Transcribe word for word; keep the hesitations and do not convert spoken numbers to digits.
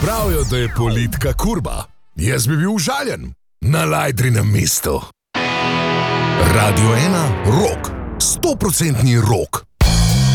Pravijo, da je politika kurba. Jaz bi bil užaljen. Na Lajdrinem mestu. Radio ena, rock. Stoprocentni rock.